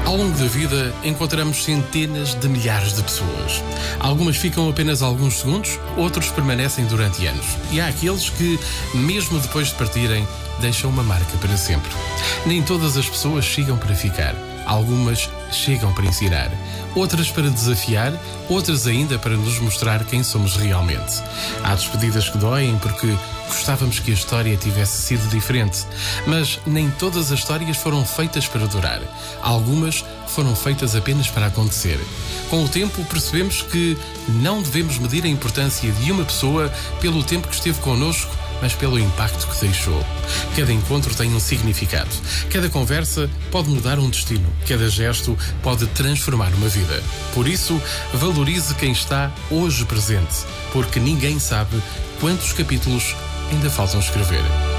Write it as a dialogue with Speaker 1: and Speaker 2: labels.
Speaker 1: Ao longo da vida, encontramos centenas de milhares de pessoas. Algumas ficam apenas alguns segundos, outros permanecem durante anos. E há aqueles que, mesmo depois de partirem, deixam uma marca para sempre. Nem todas as pessoas chegam para ficar. Algumas chegam para ensinar, outras para desafiar, outras ainda para nos mostrar quem somos realmente. Há despedidas que doem porque gostávamos que a história tivesse sido diferente, mas nem todas as histórias foram feitas para durar. Algumas foram feitas apenas para acontecer. Com o tempo percebemos que não devemos medir a importância de uma pessoa pelo tempo que esteve connosco, mas pelo impacto que deixou. Cada encontro tem um significado. Cada conversa pode mudar um destino. Cada gesto pode transformar uma vida. Por isso, valorize quem está hoje presente, porque ninguém sabe quantos capítulos ainda faltam escrever.